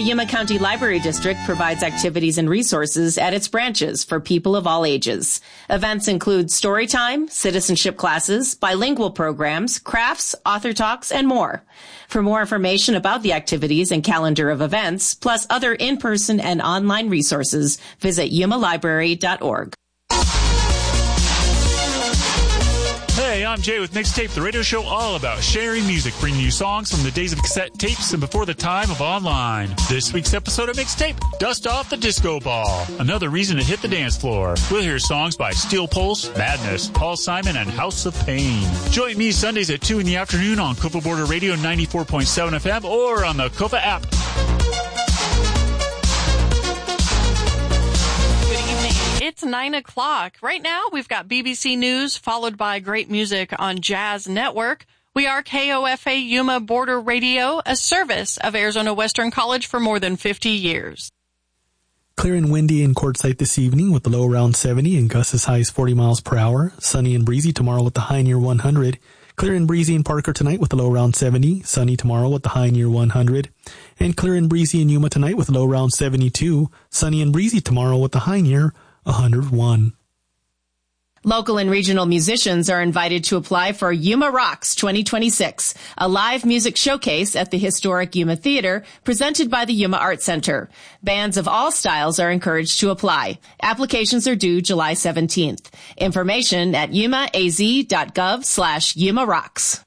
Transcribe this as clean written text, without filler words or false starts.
Yuma County Library District provides activities and resources at its branches for people of all ages. Events include story time, citizenship classes, bilingual programs, crafts, author talks, and more. For more information about the activities and calendar of events, plus other in-person and online resources, visit yumalibrary.org. Hey, I'm Jay with Mixtape, the radio show all about sharing music, bringing you songs from the days of cassette tapes and before the time of online. This week's episode of Mixtape, Dust Off the Disco Ball. Another reason to hit the dance floor. We'll hear songs by Steel Pulse, Madness, Paul Simon, and House of Pain. Join me Sundays at 2 in the afternoon on Copa Border Radio 94.7 FM or on the Copa app. It's 9 o'clock. Right now, we've got BBC News, followed by great music on Jazz Network. We are KOFA Yuma Border Radio, a service of Arizona Western College for more than 50 years. Clear and windy in Quartzsite this evening with the low around 70 and gusts as high as 40 miles per hour. Sunny and breezy tomorrow with the high near 100. Clear and breezy in Parker tonight with the low around 70. Sunny tomorrow with the high near 100. And clear and breezy in Yuma tonight with the low around 72. Sunny and breezy tomorrow with the high near 101. Local and regional musicians are invited to apply for Yuma Rocks 2026, a live music showcase at the historic Yuma Theater presented by the Yuma Art Center. Bands of all styles are encouraged to apply. Applications are due July 17th. Information at yumaaz.gov/Yuma Rocks.